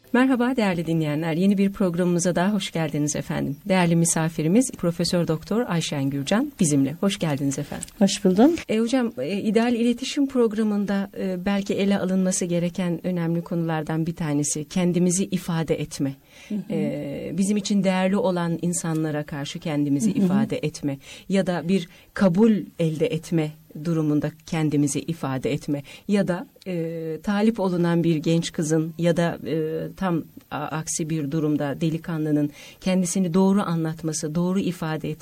Merhaba değerli dinleyenler. Yeni bir programımıza daha hoş geldiniz efendim. Değerli misafirimiz Profesör Doktor Ayşen Gürcan bizimle. Hoş geldiniz efendim. Hoş buldum. Hocam ideal iletişim programında belki ele alınması gereken önemli konulardan bir tanesi kendimizi ifade etme. Bizim için değerli olan insanlara karşı kendimizi ifade etme ya da bir kabul elde etme durumunda kendimizi ifade etme ya da talip olunan bir genç kızın ya da tam aksi bir durumda delikanlının kendisini doğru anlatması, doğru ifade etmesi